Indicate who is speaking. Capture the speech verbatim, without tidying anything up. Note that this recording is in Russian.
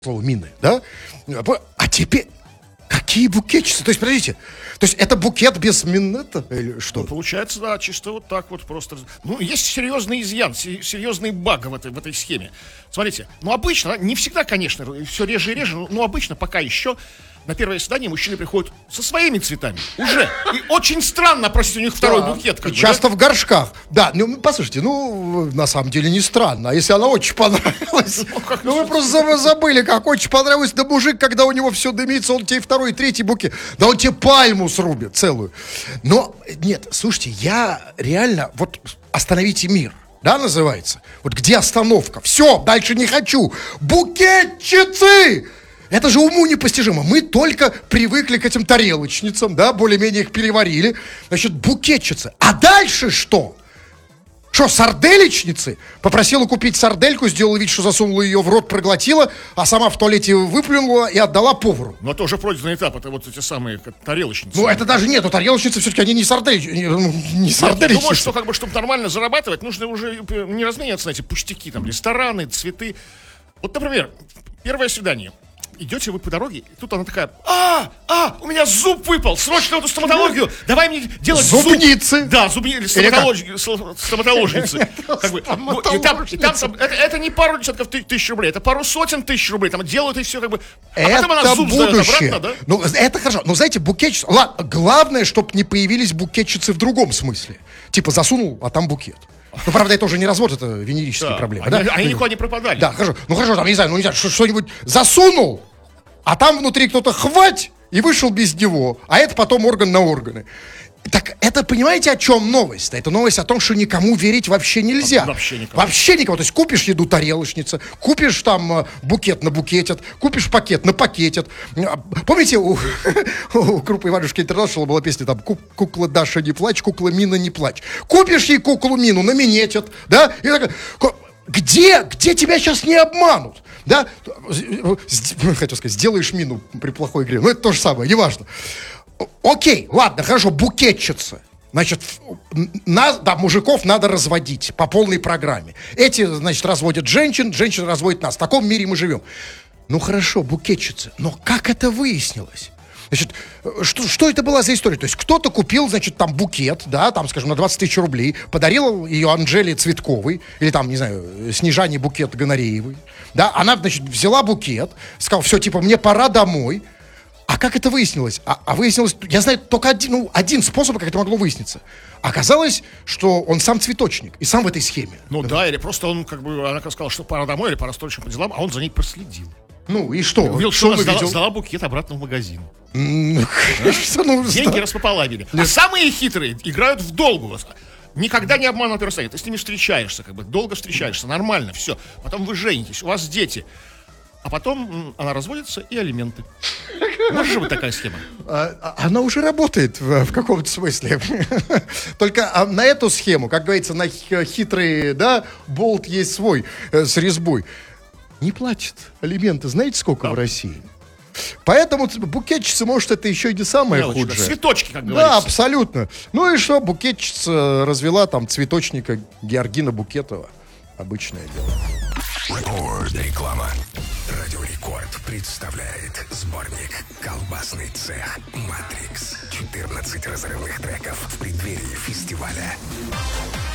Speaker 1: слово мины, да? А теперь какие букетчицы? То есть, подождите, то есть это букет без минета или что?
Speaker 2: Ну, получается, да, чисто вот так вот просто. Ну, есть серьезный изъян, серьезный баг в этой, в этой схеме. Смотрите, ну обычно, не всегда, конечно, все реже и реже, но обычно пока еще на первое свидание мужчины приходят со своими цветами. Уже. И очень странно просить у них второй
Speaker 1: Да,
Speaker 2: букет. Как бы,
Speaker 1: часто
Speaker 2: да?
Speaker 1: в горшках. Да, ну, послушайте, ну, на самом деле не странно. А если она очень понравилась? Ну, ну вы просто забыли, как очень понравилось. Да мужик, когда у него все дымится, он тебе второй, третий букет. Да он тебе пальму срубит целую. Но, нет, слушайте, я реально, вот «Остановите мир», да, называется? Вот где остановка? Все, дальше не хочу. Букетчицы! Это же уму непостижимо. Мы только привыкли к этим тарелочницам, да, более-менее их переварили. Значит, букетчицы. А дальше что? Что, сарделечницы? Попросила купить сардельку, сделала вид, что засунула ее в рот, проглотила, а сама в туалете выплюнула и отдала повару.
Speaker 2: Но это уже пройденный этап, это вот эти самые как, тарелочницы.
Speaker 1: Ну, это даже нет, тарелочницы все-таки, они не сарделечницы. Не, не сарделечницы.
Speaker 2: Я думаю, что, как бы, чтобы нормально зарабатывать, нужно уже не размениваться на эти пустяки, там, рестораны, цветы. Вот, например, первое свидание. Идете вы по дороге, и тут она такая: а, а, у меня зуб выпал, срочно в эту стоматологию, давай мне делать
Speaker 1: зубницы.
Speaker 2: Зуб. Да, зубницы, стоматологи, стоматологницы. Как бы, и там, и там, там это, это не пару десятков тысяч рублей, это пару сотен тысяч рублей, там делают и все как бы. А
Speaker 1: это
Speaker 2: потом она зуб
Speaker 1: будущее.
Speaker 2: Сдает обратно, да?
Speaker 1: Ну, это хорошо. Но знаете, букетчицы. Ладно, главное, чтобы не появились букетчицы в другом смысле. Типа засунул, а там букет. Ну, правда, это уже не развод, это венерические
Speaker 2: Да.
Speaker 1: проблемы.
Speaker 2: Они,
Speaker 1: Да?
Speaker 2: они никуда не пропадали.
Speaker 1: Да, хорошо. Ну хорошо, там, не знаю, ну не знаю, что-нибудь засунул, а там внутри кто-то хвать и вышел без него. А это потом орган на органы. Так это, понимаете, о чем новость? Это новость о том, что никому верить вообще нельзя.
Speaker 2: Вообще никому.
Speaker 1: Вообще никому. То есть купишь еду тарелочница, купишь там э, букет на букетит, купишь пакет на пакетит. Помните, у, у Крупы Иванушки Интернешнл была песня там «Кукла Даша, не плачь, кукла Мина, не плачь». Купишь ей куклу Мину, наменетит, да? И так, где, где тебя сейчас не обманут? Да? Хотел сказать, сделаешь мину при плохой игре. Ну, это то же самое, неважно. Окей, ладно, хорошо, букетчица. Значит, нас, да, мужиков надо разводить по полной программе. Эти, значит, разводят женщин, женщины разводят нас. В таком мире мы живем. Ну, хорошо, букетчица. Но как это выяснилось? Значит, что, что это была за история? То есть кто-то купил, значит, там букет, да, там, скажем, на двадцать тысяч рублей, подарил ее Анжеле Цветковой, или там, не знаю, Снежане букет Гонореевой, да, она, значит, взяла букет, сказала: все, типа, мне пора домой. А как это выяснилось? А, а выяснилось, я знаю только один, ну, один способ, как это могло выясниться. Оказалось, что он сам цветочник и сам в этой схеме.
Speaker 2: Ну да, или просто он, как бы, она сказала, что пора домой, или пора срочно по делам, а он за ней проследил.
Speaker 1: Ну и что?
Speaker 2: Увидел,
Speaker 1: что
Speaker 2: что она
Speaker 1: увидел?
Speaker 2: сдала, сдала букет обратно в магазин.
Speaker 1: Ну, что, ну,
Speaker 2: Деньги распополовили. А самые хитрые играют в долгу. Никогда не обманывай первое свидание. Ты с ними встречаешься, как бы, долго встречаешься, нормально, все. Потом вы женитесь, у вас дети. А потом м, она разводится и алименты. Может же быть такая схема?
Speaker 1: А, она уже работает в, в каком-то смысле. Только а, на эту схему, как говорится, на хитрый, да, болт есть свой э, с резьбой. Не платит алименты. Знаете, сколько да. в России? Поэтому букетчица, может, это еще и не самое
Speaker 2: Мелочь,
Speaker 1: худшее.
Speaker 2: Да, цветочки, как говорится.
Speaker 1: Да, абсолютно. Ну и что, букетчица развела там цветочника Георгина Букетова. Обычное дело.
Speaker 3: Реклама. Радио Рекорд представляет сборник «Колбасный цех Матрикс». четырнадцать разрывных треков в преддверии фестиваля.